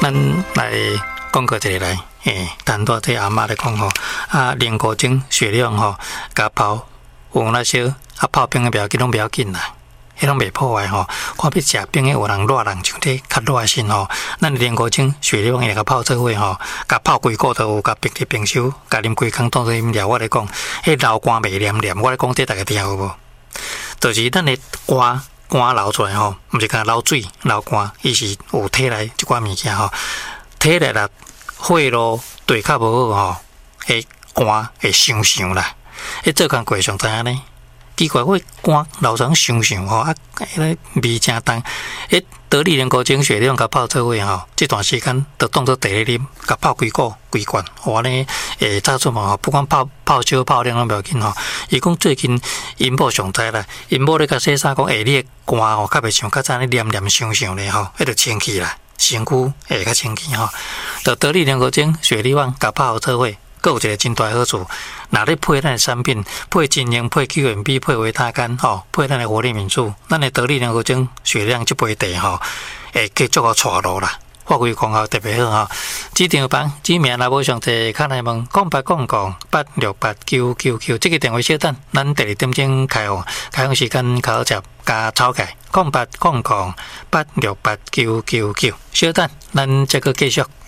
咱来讲个一个来，谈到这阿嬷来讲吼，莲果精、雪亮吼，加泡有那些泡冰的不要紧，拢不要紧啦。迄种袂破坏吼，看要食冰的有人热人像这较热身吼，咱莲果精、雪亮会甲泡做伙吼，甲泡规个都有甲冰伫冰箱，甲啉规工当做饮料。我来讲，迄流汗袂黏黏，我来讲这大家听有无？就是咱的汗流出来吼，毋是干流水、流汗，伊是有体内一寡物件吼，体内啦血路对较无好吼，迄汗会伤啦，迄做工过上知影呢。奇怪，我汗流成伤吼，迄味真重。迄得力莲果精、雪亮甲泡做伙吼，这段时间都当做茶咧啉，甲泡规罐。我呢，早出嘛吼，不管泡少泡凉拢不要紧吼。伊讲最近因某上知啦，因某咧甲洗衫讲，你的汗吼较袂像较早咧黏黏伤咧吼，迄就清气啦，身躯会较清气吼。就得力莲果精、雪亮甲泡做伙。佫有一个真大好处，若咧配咱的产品，配精英、配 QMB、配维他甘吼，配咱的活力敏素，咱的得力莲果精、雪亮这杯茶吼，会继续个带路啦。发挥功效特别好吼。指定房指名若无详细，卡来问0888686999，这个电话小等，咱第二点钟开放时间考接加草改0888686999，小等，咱这个继续。